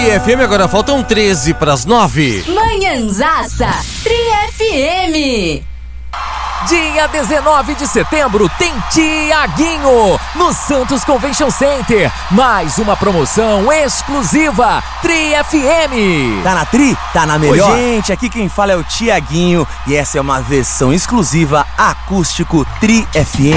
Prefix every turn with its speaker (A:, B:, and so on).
A: FM, agora faltam 13 para as 9.
B: Manhãzaça, Tri FM.
C: Dia 19 de setembro tem Tiaguinho no Santos Convention Center. Mais uma promoção exclusiva Tri FM.
D: Tá na Tri? Tá na melhor?
C: Oi,
D: gente, aqui quem fala é o Tiaguinho e essa é uma versão exclusiva acústico Tri FM.